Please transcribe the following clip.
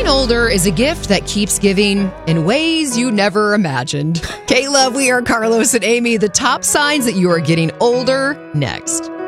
Getting older is a gift that keeps giving in ways you never imagined. K-Love, we are Carlos and Amy. The top signs that you are getting older next.